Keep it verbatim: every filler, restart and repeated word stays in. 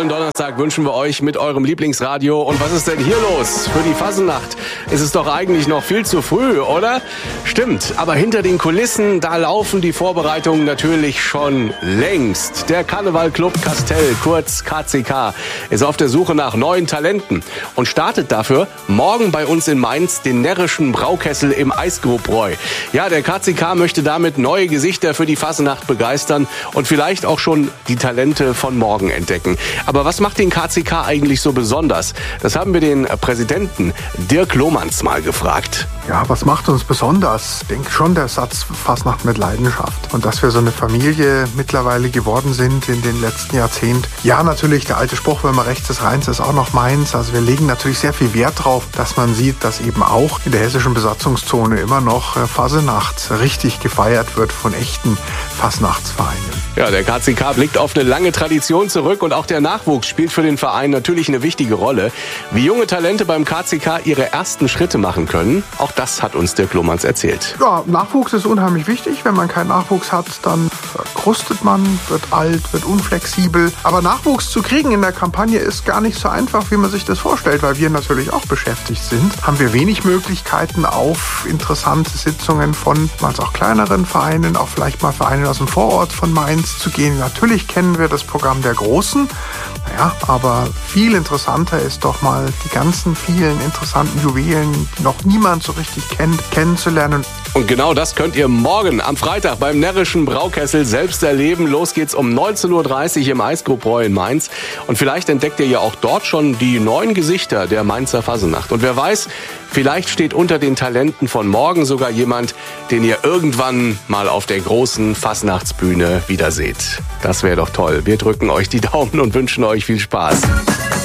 tollen Donnerstag wünschen wir euch mit eurem Lieblingsradio. Und was ist denn hier los? Für die Fasnacht ist es doch eigentlich noch viel zu früh, oder? Stimmt, aber hinter den Kulissen, da laufen die Vorbereitungen natürlich schon längst. Der Karnevalclub Kastel, kurz K C K, ist auf der Suche nach neuen Talenten und startet dafür morgen bei uns in Mainz den närrischen Braukessel im Eisgrobräu. Ja, der K C K möchte damit neue Gesichter für die Fasnacht begeistern und vielleicht auch schon die Talente von morgen entdecken. Aber was macht den K C K eigentlich so besonders? Das haben wir den Präsidenten Dirk Lohmanns mal gefragt. Ja, was macht uns besonders? Ich denke schon der Satz Fasnacht mit Leidenschaft. Und dass wir so eine Familie mittlerweile geworden sind in den letzten Jahrzehnten. Ja, natürlich, der alte Spruch, wenn man rechts des Rheins ist, auch noch Mainz. Also wir legen natürlich sehr viel Wert drauf, dass man sieht, dass eben auch in der hessischen Besatzungszone immer noch Fasnacht richtig gefeiert wird von echten Fasnachtsvereinen. Ja, der K C K blickt auf eine lange Tradition zurück und auch der Nachwuchs spielt für den Verein natürlich eine wichtige Rolle. Wie junge Talente beim K C K ihre ersten Schritte machen können, auch das hat uns Dirk Lohmanns erzählt. Ja, Nachwuchs ist unheimlich wichtig. Wenn man keinen Nachwuchs hat, dann verkrustet man, wird alt, wird unflexibel. Aber Nachwuchs zu kriegen in der Kampagne ist gar nicht so einfach, wie man sich das vorstellt, weil wir natürlich auch beschäftigt sind. Haben wir wenig Möglichkeiten auf interessante Sitzungen von mal auch kleineren Vereinen, auch vielleicht mal Vereinen aus dem Vorort von Mainz zu gehen. Natürlich kennen wir das Programm der Großen, naja, aber viel interessanter ist doch mal die ganzen vielen interessanten Juwelen, die noch niemand so richtig kennt, kennenzulernen. Und genau das könnt ihr morgen am Freitag beim närrischen Braukessel selbst erleben. Los geht's um neunzehn Uhr dreißig im Eisgrobräu in Mainz. Und vielleicht entdeckt ihr ja auch dort schon die neuen Gesichter der Mainzer Fasnacht. Und wer weiß, vielleicht steht unter den Talenten von morgen sogar jemand, den ihr irgendwann mal auf der großen Fasnachtsbühne wiederseht. Das wäre doch toll. Wir drücken euch die Daumen und wünschen euch viel Spaß.